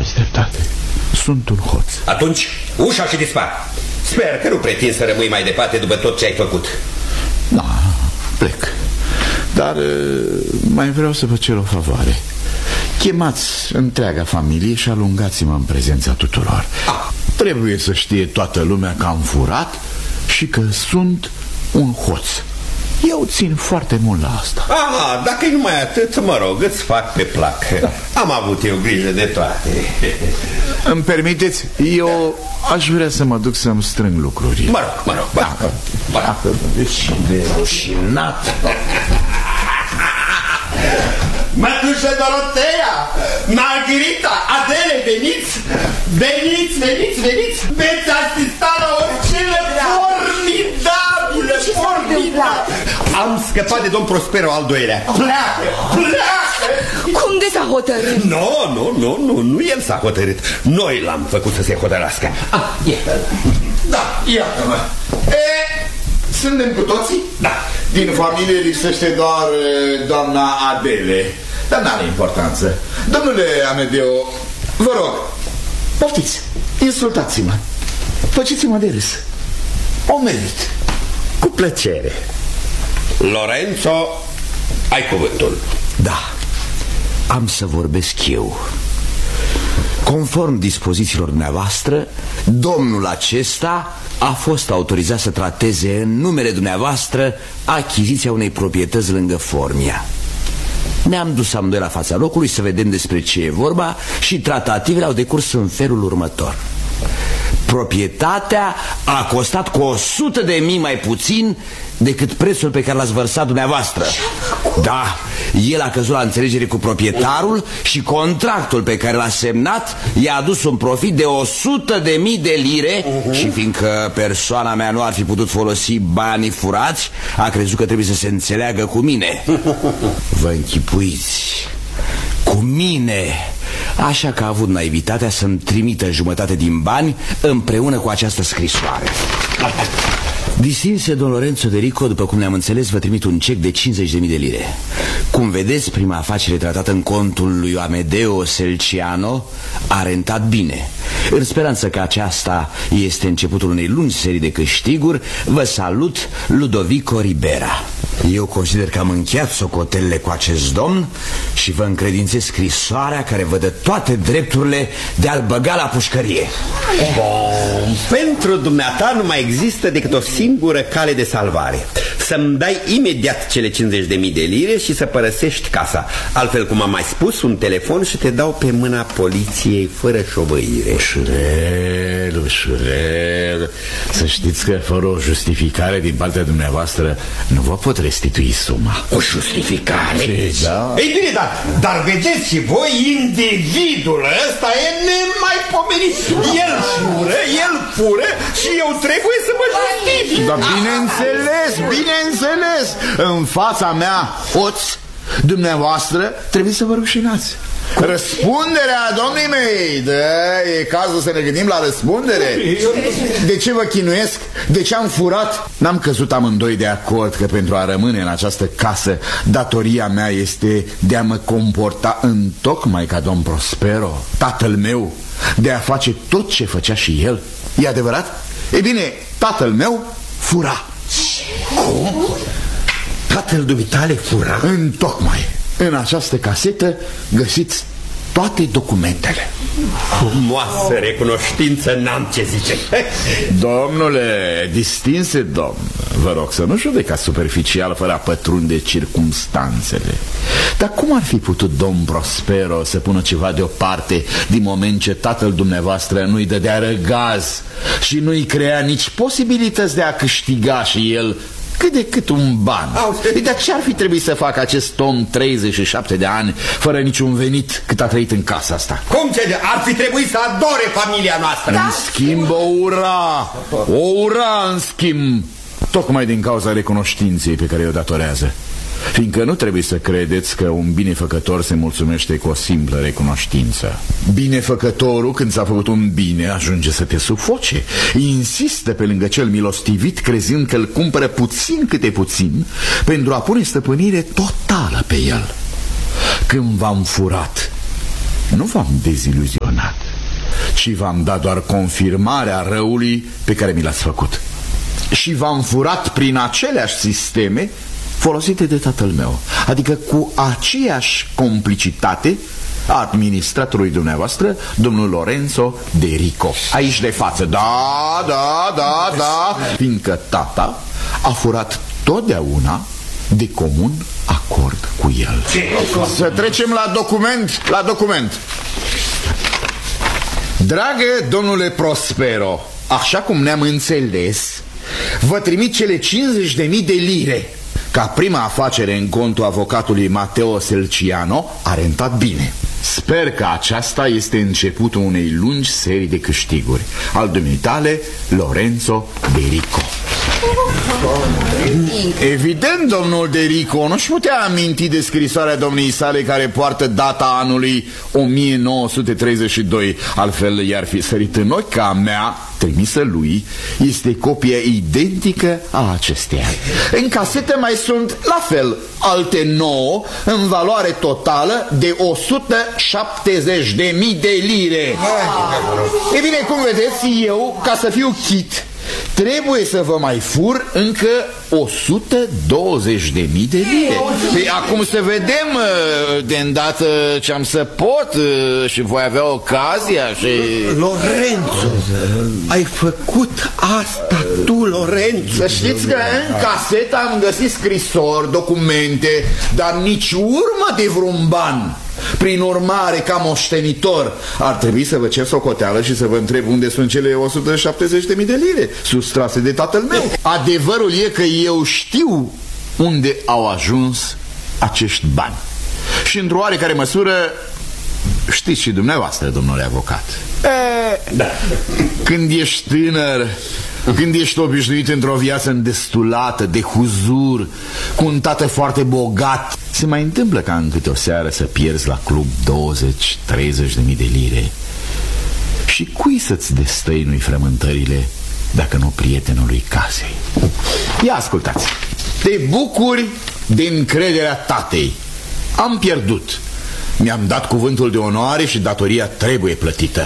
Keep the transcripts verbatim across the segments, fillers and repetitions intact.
Aveți dreptate. Sunt un hoț. Atunci, ușa și dispar. Sper că nu pretinzi să rămâi mai departe după tot ce ai făcut. Da, plec. Dar mai vreau să vă cer o favoare. Chemați întreaga familie și alungați-mă în prezența tuturor. ah. Trebuie să știe toată lumea că am furat și că sunt un hoț. Eu țin foarte mult la asta. Ah, dacă e numai atât, mă rog, îți fac pe plac. da. Am avut eu grijă de toate. Îmi permiteți? Eu aș vrea să mă duc să-mi strâng lucruri. Mă rog, mă rog, mă rog. Da, da, și de rușinat. Mătușă Dorotea, Margherita, Adele, veniți! Veniți, veniți, veniți! Veți asista la o scenă formidabilă, formidabilă! Am scăpat de domn Prospero al doilea. Pleacă, pleacă! Cum de s-a hotărât? Nu, nu, nu, nu, nu el s-a hotărât. Noi l-am făcut să se hotărască. Ah, iată-l. Da, iată-mă. E, suntem cu toții? Da. Din familie lipsește doar doamna Adele. Dar n-are importanță. Domnule Amedeo, vă rog, poftiți, insultați-mă, faceți-mă de râs. O merit. Cu plăcere. Lorenzo, ai cuvântul. Da, am să vorbesc eu. Conform dispozițiilor dumneavoastră, domnul acesta a fost autorizat să trateze în numele dumneavoastră achiziția unei proprietăți lângă Formia. Ne-am dus amândoi la fața locului să vedem despre ce e vorba și tratativele au decurs în felul următor. Proprietatea a costat cu o sută de mii mai puțin decât prețul pe care l-ați vărsat dumneavoastră. Da, el a căzut la înțelegere cu proprietarul și contractul pe care l-a semnat i-a adus un profit de o sută de mii de lire. uh-huh. Și fiindcă persoana mea nu ar fi putut folosi banii furați, a crezut că trebuie să se înțeleagă cu mine. Vă închipuiți, cu mine. Așa că a avut naivitatea să-mi trimită jumătate din bani împreună cu această scrisoare. Distinse domn Lorenzo de Rico, după cum ne-am înțeles, vă trimit un cec de cincizeci de mii de lire. Cum vedeți, prima afacere tratată în contul lui Amedeo Selciano a rentat bine. În speranță că aceasta este începutul unei lungi serii de câștiguri, vă salut, Ludovico Ribera. Eu consider că am încheiat socotelele cu acest domn și vă încredințez scrisoarea care vă dă toate drepturile de a-l băga la pușcărie. Bun, pentru dumneata nu mai există decât o singură cale de salvare: să-mi dai imediat cele cincizeci de mii de lire și să părăsești casa. Altfel, cum am mai spus, un telefon și te dau pe mâna poliției fără șovăire. Ușurel, ușurel. Să știți că fără o justificare din partea dumneavoastră nu vă pot restitui suma. O justificare? Da. Ei bine, dar, dar vedeți și voi, individul ăsta e nemaipomenit. El fură, el fură și eu trebuie să mă justific. Dar bineînțeles, bineînțeles. În fața mea, hoț, dumneavoastră trebuie să vă rușinați. Răspunderea, domnii mei, da, e cazul să ne gândim la răspundere. De ce vă chinuiesc? De ce am furat? N-am căzut amândoi de acord că pentru a rămâne în această casă datoria mea este de a mă comporta întocmai ca domn Prospero, tatăl meu, de a face tot ce făcea și el. E adevărat? E bine, tatăl meu fura. Cum? Tatăl dumitale fura? Întocmai. În această casetă găsiți toate documentele. Frumoasă recunoștință, n-am ce zice. Domnule, distinse domn, vă rog să nu judecați superficial fără a pătrunde circumstanțele. Dar cum ar fi putut domn Prospero să pună ceva deoparte din moment ce tatăl dumneavoastră nu-i dădea răgaz și nu-i crea nici posibilități de a câștiga și el cât de cât un ban? Dar ce ar fi trebuit să facă acest om treizeci și șapte de ani fără niciun venit cât a trăit în casa asta? Cum ce? Ar fi trebuit să adore familia noastră. În schimb o ura, o ura în schimb, tocmai din cauza recunoștinței pe care o datorează. Fiindcă nu trebuie să credeți că un binefăcător se mulțumește cu o simplă recunoștință. Binefăcătorul, când ți-a făcut un bine, ajunge să te sufoce. Insistă pe lângă cel milostivit, crezând că îl cumpără puțin câte puțin pentru a pune stăpânire totală pe el. Când v-am furat, nu v-am deziluzionat. și v-am dat doar confirmarea răului pe care mi l-ați făcut. Și v-am furat prin aceleași sisteme folosite de tatăl meu, adică cu aceeași complicitate a administratorului dumneavoastră, domnul Lorenzo De Rico, aici de față. Da, da, da, da, fiindcă tata a furat totdeauna de comun acord cu el. Să trecem la document, la document. Dragă domnule Prospero, așa cum ne-am înțeles, vă trimit cele cincizeci de mii de lire. Ca prima afacere în contul avocatului Matteo Selciano a rentat bine. Sper că aceasta este începutul unei lungi serii de câștiguri. Al dumitale, Lorenzo De Rico. Evident, domnul De Rico nu-și putea aminti de scrisoarea domniei sale care poartă data anului o mie nouă sute treizeci și doi. Altfel i-ar fi sărit în ochi că a mea, trimisă lui, este copia identică a acesteia. În casetă mai sunt la fel alte nouă în valoare totală de o sută șaptezeci de mii de lire. E bine, cum vedeți, eu, ca să fiu chit, trebuie să vă mai fur încă o sută douăzeci de mii de lire. Păi acum să vedem de îndată ce am să pot și voi avea ocazia și... Lorenzo, ai făcut asta tu, Lorenzo? Să știți că în casetă am găsit scrisori, documente, dar nici urmă de vreun ban. Prin urmare, ca moștenitor, ar trebui să vă cer socoteală și să vă întreb unde sunt cele o sută șaptezeci de mii de lire sustrase de tatăl meu. Adevărul e că eu știu unde au ajuns acești bani. Și într-o oarecare măsură știți și dumneavoastră, domnule avocat. E, da. Când ești tânăr, când ești obișnuit într-o viață îndestulată, de huzur, cu un tată foarte bogat, se mai întâmplă ca în câte o seară să pierzi la club douăzeci treizeci de mii de lire. Și cui să-ți destăinui frământările dacă nu prietenului casei? Ia ascultați. Te bucuri de încrederea tatei. Am pierdut. Mi-am dat cuvântul de onoare și datoria trebuie plătită.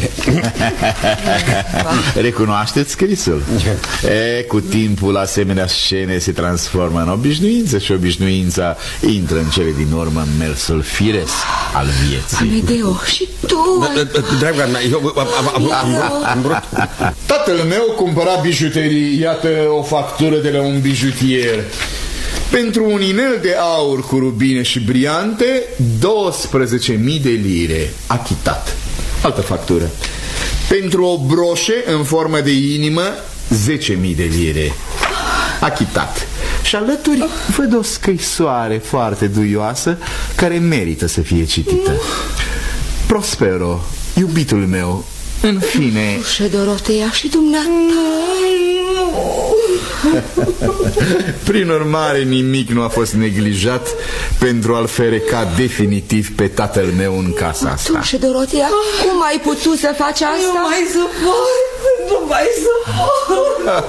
Recunoașteți scrisul? E, cu timpul asemenea scene se transformă în obișnuință și obișnuința intră în cele din urmă în mersul firesc al vieții. Amedeo, și tu? Dragă mea, eu am vrut... Tatăl meu cumpăra bijuterii. Iată o factură de la un bijutier. Pentru un inel de aur cu rubine și briante, douăsprezece mii de lire. Achitat. Altă factură. Pentru o broșă în formă de inimă, zece mii de lire. Achitat. Și alături văd o scrisoare foarte duioasă care merită să fie citită. Prospero, iubitul meu, în fine... Ușă, Dorotea, și dumneata. Prin urmare, nimic nu a fost neglijat pentru a-l fereca definitiv pe tatăl meu în casa asta. Ușă, Dorotea, cum ai putut să faci asta? Nu mai suport, nu mai suport.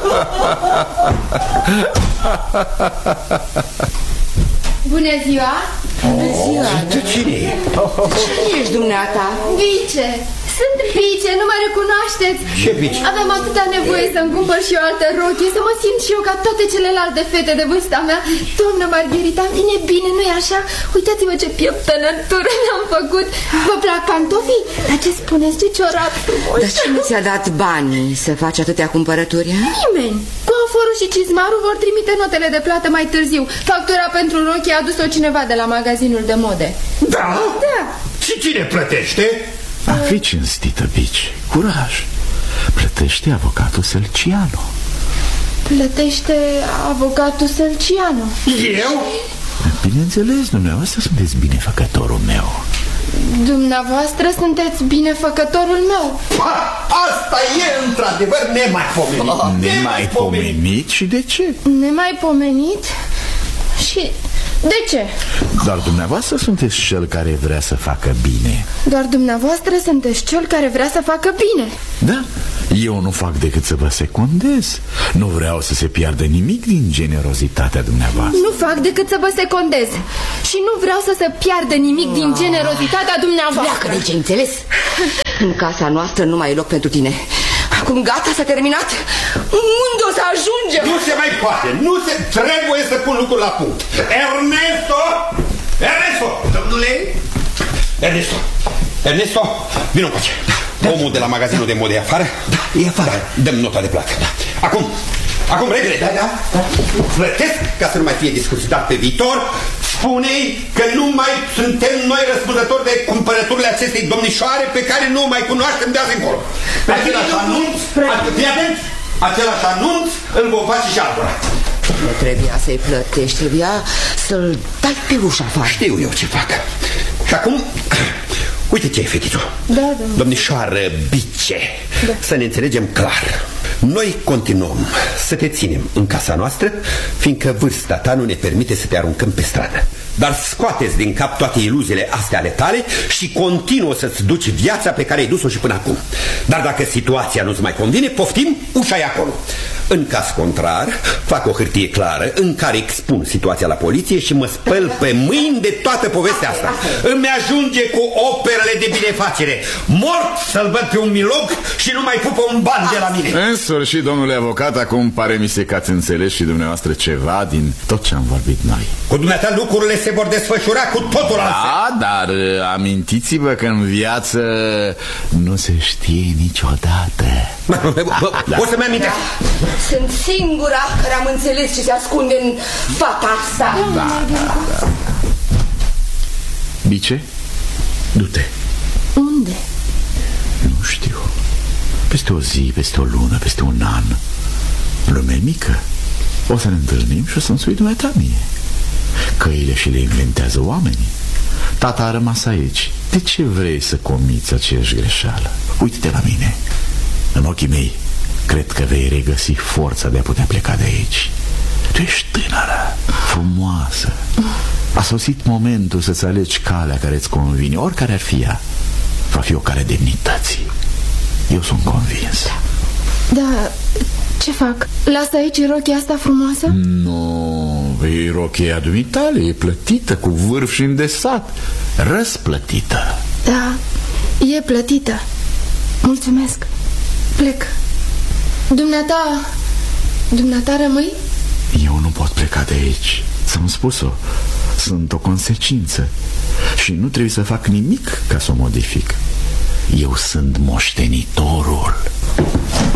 Bună ziua! Bună ziua! De cine e? Cine ești dumneata? Vice! Sunt Vice, nu mă recunoașteți? Ce Vice? Aveam atâta nevoie să-mi cumpăr și eu altă rochie, să mă simt și eu ca toate celelalte fete de vârsta mea. Doamnă Margherita, vine bine, nu-i așa? Uitați-vă ce pieptănătură mi-am făcut. Vă plac pantofii? Dar ce spuneți, ce ciorap frumos! Dar cine ți-a dat banii să faci atâtea cumpărături? Nimeni! Coaforul și cizmarul vor trimite notele de plată mai târziu. Factura pentru rochie a adus-o cineva de la magazinul de mode. Da? Da! Și cine plătește? A fi cinstită, Bici. Curaj. Plătește avocatul Selciano. Plătește avocatul Selciano. Eu? Bineînțeles, dumneavoastră sunteți binefăcătorul meu. Dumneavoastră sunteți binefăcătorul meu. Ha, asta e într-adevăr nemaipomenit. Nemaipomenit? Și de ce? Nemaipomenit? Și de ce? Doar dumneavoastră sunteți cel care vrea să facă bine. Doar dumneavoastră sunteți cel care vrea să facă bine. Da, eu nu fac decât să vă secundez. Nu vreau să se piardă nimic din generozitatea dumneavoastră. Nu fac decât să vă secundez. Și nu vreau să se piardă nimic din generozitatea dumneavoastră. Pleacă de ce, înțeles? În casa noastră nu mai e loc pentru tine. Acum gata, s-a terminat? Unde o să ajungem? Nu se mai poate, nu se... Trebuie să pun lucrul la punct. Ernesto! Ernesto! Domnule? Ernesto! Ernesto! Vino încoace. Omul de la magazinul de modă e afară? Da, e afară. Da, dăm nota de plată. Da. Acum, acum, repede. Da, da, da. Plătesc ca să nu mai fie discutat pe viitor. Spune-i că nu mai suntem noi răspunzători de cumpărăturile acestei domnișoare pe care nu o mai cunoaștem de azi încolo. Același anunț, fii atent, același anunț îl vom face și altora. Nu trebuia să-i plătești, trebuia să-l dai pe ușa afară. Știu eu ce fac. Și acum, uite ce e, fetițo. Da, da. Domnișoară Bice, da. Să ne înțelegem clar. Noi continuăm să te ținem în casa noastră, fiindcă vârsta ta nu ne permite să te aruncăm pe stradă. Dar scoateți din cap toate iluziile astea ale tale și continuă să-ți duci viața pe care ai dus-o și până acum. Dar dacă situația nu-ți mai convine, poftim, ușa e acolo. În caz contrar, fac o hârtie clară în care expun situația la poliție și mă spăl pe mâini de toată povestea asta. Îmi ajunge cu operele de binefacere. Mort să-l văd pe un milog și nu mai pupă un ban de la mine. În sfârșit, domnule avocat, acum pare mi se că ați înțeles și dumneavoastră ceva din tot ce am vorbit noi. Cu dumneata lucrurile se vor desfășura cu totul altfel. Da, dar amintiți-vă că în viață nu se știe niciodată. Da. O să-mi amintesc. Da. Sunt singura care am înțeles ce se ascunde în fata asta. Da, da, da. Bice, du-te. Unde? Nu știu. Peste o zi, peste o lună, peste un an. Lume mică. O să ne întâlnim și o să-mi spui dumneata mie. Căile și le inventează oamenii. Tata a rămas aici. De ce vrei să comiți aceeași greșeală? Uite-te la mine. În ochii mei cred că vei regăsi forța de a putea pleca de aici. Tu ești tânără, frumoasă. A sosit momentul să-ți alegi calea care îți convine. Oricare ar fi ea, va fi o cale demnității. Eu sunt convins. Da, ce fac? Las aici rochia asta frumoasă? Nu, e rochia dumitale, e plătită cu vârf și îndesat. Răsplătită. Da, e plătită. Mulțumesc. Plec. Dumneata, dumneata rămâi? Eu nu pot pleca de aici. Ți-am spus-o. Sunt o consecință și nu trebuie să fac nimic ca să o modific. Eu sunt moștenitorul.